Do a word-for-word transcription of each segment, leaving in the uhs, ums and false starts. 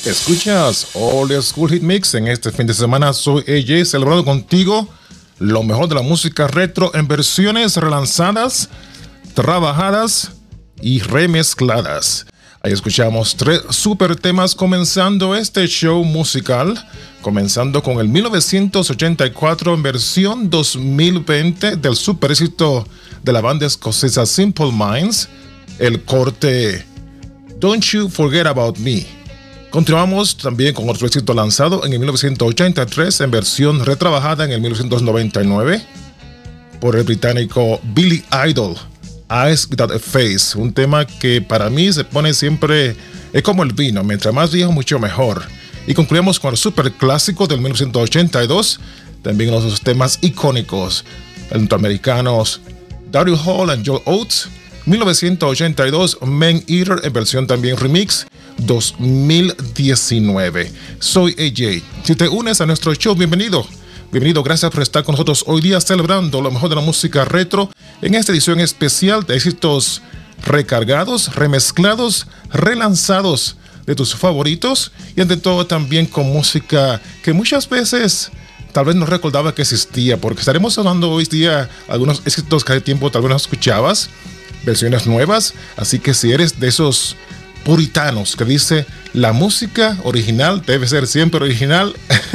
Escuchas Old School Hit Mix. En este fin de semana soy A J, celebrando contigo lo mejor de la música retro en versiones relanzadas, trabajadas y remezcladas. Ahí escuchamos tres super temas comenzando este show musical, comenzando con el mil novecientos ochenta y cuatro en versión dos mil veinte del super éxito de la banda escocesa Simple Minds, el corte Don't You Forget About Me. Continuamos también con otro éxito lanzado en el mil novecientos ochenta y tres en versión retrabajada en el mil novecientos noventa y nueve por el británico Billy Idol, Eyes Without a Face, un tema que para mí se pone siempre, es como el vino, mientras más viejo mucho mejor. Y concluimos con el super clásico del mil novecientos ochenta y dos, también uno de los temas icónicos norteamericanos, Daryl Hall and Joel Oates, mil novecientos ochenta y dos, Man Eater en versión también remix, dos mil diecinueve. Soy A J. Si te unes a nuestro show, bienvenido. Bienvenido, gracias por estar con nosotros hoy día celebrando lo mejor de la música retro en esta edición especial de éxitos recargados, remezclados, relanzados de tus favoritos y ante todo también con música que muchas veces tal vez no recordaba que existía, porque estaremos hablando hoy día algunos éxitos que hace tiempo tal vez no escuchabas, versiones nuevas, así que si eres de esos puritanos que dice la música original debe ser siempre original,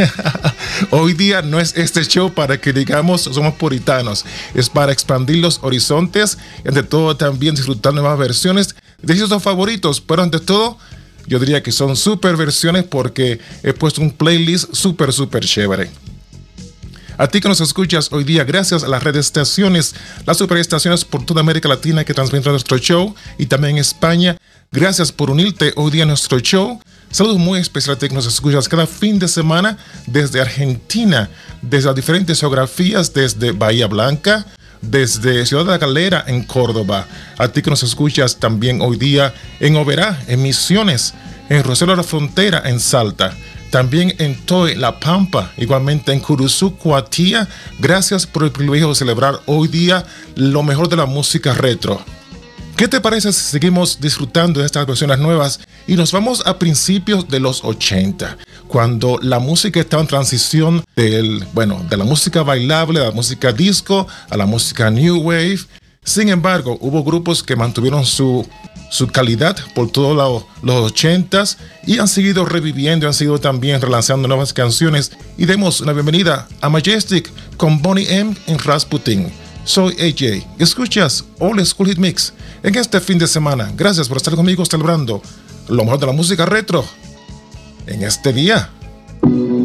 hoy día no es este show para que digamos somos puritanos, es para expandir los horizontes y ante todo también disfrutar nuevas versiones de esos favoritos, pero ante todo yo diría que son super versiones porque he puesto un playlist super super chévere. A ti que nos escuchas hoy día, gracias a las redes estaciones, las superestaciones por toda América Latina que transmiten nuestro show y también en España. Gracias por unirte hoy día a nuestro show. Saludos muy especiales a ti que nos escuchas cada fin de semana desde Argentina, desde las diferentes geografías, desde Bahía Blanca, desde Ciudad de la Calera en Córdoba. A ti que nos escuchas también hoy día en Oberá, en Misiones, en Rosario de la Frontera, en Salta. También en Toe, La Pampa, igualmente en Curuzú, Cuatía. Gracias por el privilegio de celebrar hoy día lo mejor de la música retro. ¿Qué te parece si seguimos disfrutando de estas versiones nuevas y nos vamos a principios de los ochenta, cuando la música estaba en transición del, bueno, de la música bailable, de la música disco, a la música new wave? Sin embargo, hubo grupos que mantuvieron su su calidad por todos los, los ochentas y han seguido reviviendo, han seguido también relanzando nuevas canciones. Y demos la bienvenida a Majestic con Boney M en Rasputin. Soy A J. Escuchas Old School Hit Mix en este fin de semana. Gracias por estar conmigo celebrando lo mejor de la música retro en este día.